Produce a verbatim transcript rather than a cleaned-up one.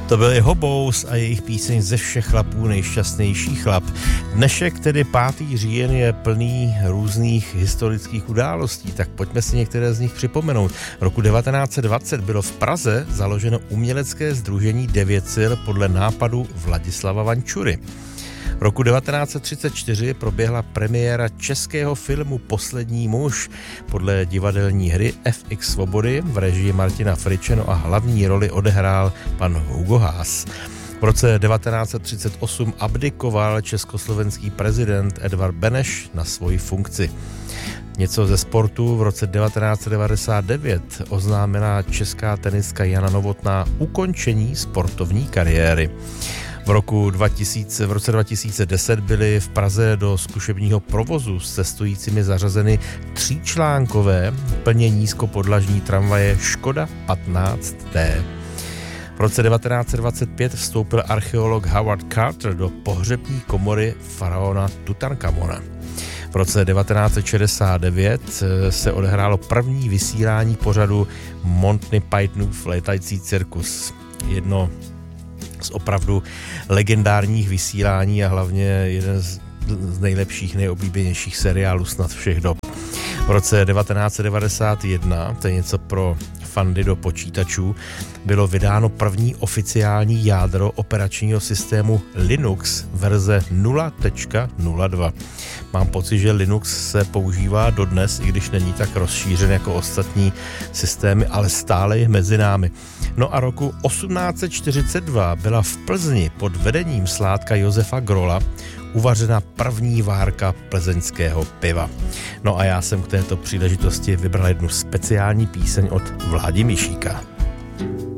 To byli Hobous a jejich píseň Ze všech chlapů nejšťastnější chlap. Dnešek, tedy pátý říjen, je plný různých historických událostí, tak pojďme si některé z nich připomenout. Roku devatenáct set dvacet bylo v Praze založeno umělecké sdružení Devět sil podle nápadu Vladislava Vančury. V roku devatenáct set třicet čtyři proběhla premiéra českého filmu Poslední muž podle divadelní hry F X Svobody v režii Martina Fričeno a hlavní roli odehrál pan Hugo Haas. V roce devatenáct set třicet osm abdikoval československý prezident Edvard Beneš na svoji funkci. Něco ze sportu: v roce devatenáct set devadesát devět oznámila česká tenistka Jana Novotná ukončení sportovní kariéry. V, roku dva tisíce, v roce dva tisíce deset byly v Praze do zkušebního provozu s cestujícími zařazeny tříčlánkové plně nízkopodlažní tramvaje Škoda patnáct D. V roce devatenáct set dvacet pět vstoupil archeolog Howard Carter do pohřební komory faraona Tutanchamona. V roce devatenáct set šedesát devět se odehrálo první vysílání pořadu Monty Pythonův létající cirkus. Jedno z opravdu legendárních vysílání a hlavně jeden z, z nejlepších, nejoblíbenějších seriálů snad všech dob. V roce devatenáct set devadesát jedna, to je něco pro fandy do počítačů, bylo vydáno první oficiální jádro operačního systému Linux verze nula tečka nula dva. Mám pocit, že Linux se používá dodnes, i když není tak rozšířen jako ostatní systémy, ale stále je mezi námi. No a roku osmnáct set čtyřicet dva byla v Plzni pod vedením sládka Josefa Grola uvařena první várka plzeňského piva. No a já jsem k této příležitosti vybral jednu speciální píseň od Vládi Mišíka.